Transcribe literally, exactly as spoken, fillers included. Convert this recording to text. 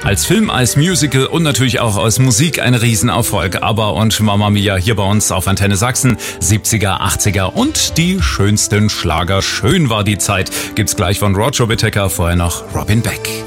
Als Film, als Musical und natürlich auch als Musik ein Riesenerfolg. ABBA und Mamma Mia hier bei uns auf Antenne Sachsen. siebziger, achtziger und die schönsten Schlager. Schön war die Zeit. Gibt's gleich von Roger Whittaker, vorher noch Robin Beck.